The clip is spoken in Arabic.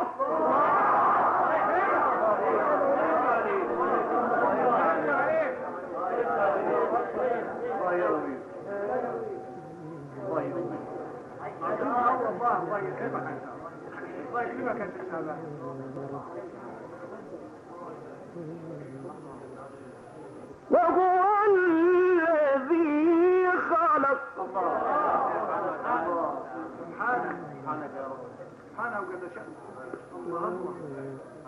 وهو الذي خلق سبحانك يا رب سبحانه وجل شأنه الله